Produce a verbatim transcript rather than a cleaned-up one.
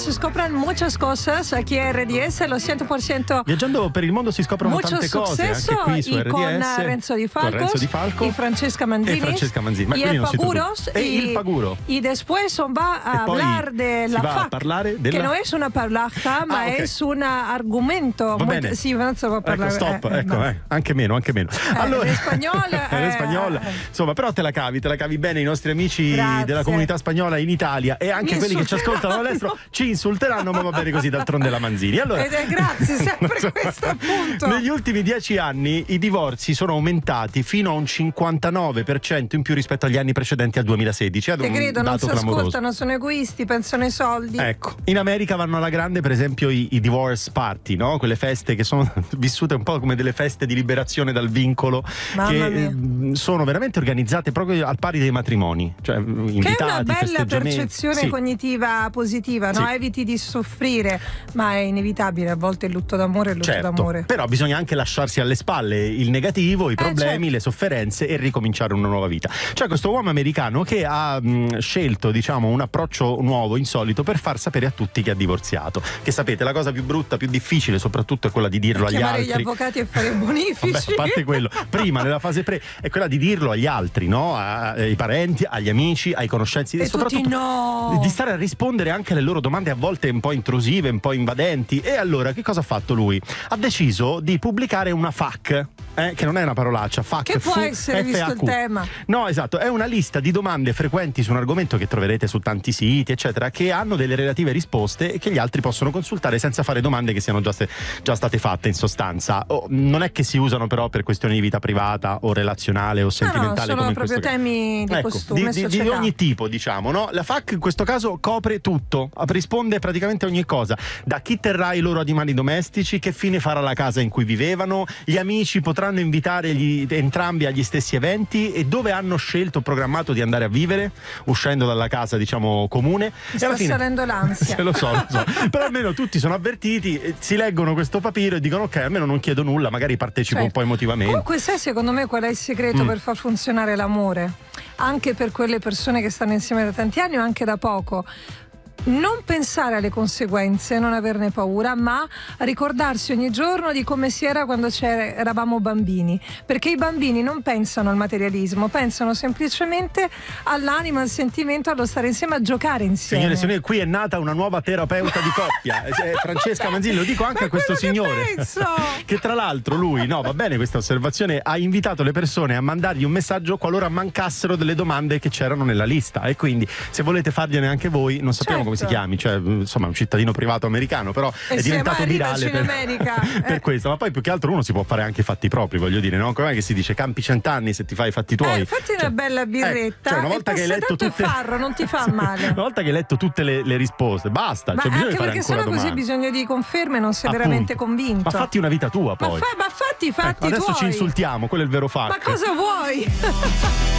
se scopran muchas cosas aquí en R D S, lo cento por ciento. Viaggiando per il mondo si scoprono Mucho tante cose, successo anche qui su y R D S. con Renzo Di Falco, con Renzo Di Falco y Francesca Manzini. E Francesca Manzini. Ma y quindi el non sei tu. Paguros. E y, il Paguro. Y después va a E poi hablar de si la va F A a Q, parlare della... que no es una parlaja, ma Ah, ok. es un argumento. Va muy- bene. Sì, non so Ecco, parlare. stop, eh, ecco, no. eh, anche meno, anche meno. Eh, in spagnolo, in eh, spagnolo. eh. Insomma, però te la cavi, te la cavi bene. I nostri amici Grazie. della comunità spagnola in Italia e anche Mi quelli che ci ascoltano insulteranno. all'estero ci insulteranno, ma va bene così, d'altronde la Manzini. Allora, Ed è grazie, sempre questo appunto. negli ultimi dieci anni i divorzi sono aumentati fino a un cinquantanove per cento in più rispetto agli anni precedenti al duemilasedici. Ad Te un credo, non dato si clamoroso. ascoltano, sono egoisti, pensano ai soldi. Ecco, in America vanno alla grande per esempio i, i divorce party, no? Quelle feste che sono vissute un po' come delle feste di liberazione dal vincolo, Mamma che mia. eh, sono veramente organizzate proprio al pari dei matrimoni, cioè invitati, Che è una bella festeggiamenti. percezione Sì. cognitiva positiva, no? Sì. Eviti di soffrire, ma è inevitabile, a volte il lutto d'amore è il lutto Certo, d'amore. però bisogna anche lasciarsi alle spalle il negativo, i problemi, certo. le sofferenze e ricominciare una nuova vita. C'è questo uomo americano che ha mh, scelto, diciamo, un approccio nuovo, insolito, per far sapere a tutti che ha divorziato. Che sapete, la cosa più brutta, più difficile soprattutto è quella di dirlo agli Chiamare altri. gli avvocati e fare i bonifici. Vabbè, a parte quello, prima nella fase pre è quella di dirlo agli altri, no? A- ai parenti, agli amici, ai conoscenti E tutti no. di stare a rispondere anche alle loro domande a volte un po' intrusive, un po' invadenti. E allora che cosa ha fatto lui? Ha deciso di pubblicare una F A Q, eh, che non è una parolaccia, F A Q. Che può F- essere, visto il F A Q. tema. No, esatto, è una lista di domande frequenti su un argomento che troverete su tanti siti, eccetera, che hanno delle relative risposte e che gli altri possono consultare senza fare domande che siano già, ste- già state fatte in sostanza. Oh, non è che si usano però per questioni di vita privata o relazionale o sentimentale. sono come in proprio questo caso. temi di Ecco, costume, di, di- di società. ogni tipo, diciamo, no? La F A Q in questo caso copre tutto, risponde praticamente a ogni cosa, da chi terrà i loro animali domestici, che fine farà la casa in cui vivevano, gli amici potranno invitare gli- entrambi agli stessi eventi e dove hanno scelto o programmato di andare a vivere, uscendo dalla casa, diciamo, comune. Mi E sta alla fine salendo l'ansia. Se lo so, lo so. Però almeno tutti sono avvertiti, eh, si leggono questo papiro e dicono ok, almeno non chiedo nulla, magari partecipo Cioè, un po' emotivamente. Comunque sai secondo me qual è il segreto Mm. per far funzionare l'amore? Anche per quelle persone che stanno insieme da tanti anni o anche da poco. Non pensare alle conseguenze, non averne paura, ma ricordarsi ogni giorno di come si era quando c'era- eravamo bambini, perché i bambini non pensano al materialismo, pensano semplicemente all'anima, al sentimento, allo stare insieme, a giocare insieme. Signore e signori, qui è nata una nuova terapeuta di coppia. Eh, Francesca Manzini, lo dico anche Ma a questo quello che signore penso! che tra l'altro lui, no, va bene questa osservazione, ha invitato le persone a mandargli un messaggio qualora mancassero delle domande che c'erano nella lista, e quindi se volete fargliene anche voi, non sappiamo Certo. come si chiami, cioè insomma un cittadino privato americano, però E è se diventato mai virale arrivaci in per, America, per eh. questo. Ma poi più che altro uno si può fare anche i fatti propri, voglio dire, no? Com'è che si dice, campi cent'anni se ti fai i fatti tuoi. Eh, fatti una Cioè, bella birretta eh, cioè, una volta e che hai passa letto tanto tutte è farro, non ti fa male. una volta che hai letto tutte le, le risposte, basta, Ma c'è bisogno anche di fare perché ancora sennò così hai domande. bisogno di conferme, non sei Appunto. veramente convinto. Ma fatti una vita tua Ma, poi. fa- ma fatti i fatti Ecco, adesso tuoi. ci insultiamo, quello è il vero fatto. Ma cosa vuoi?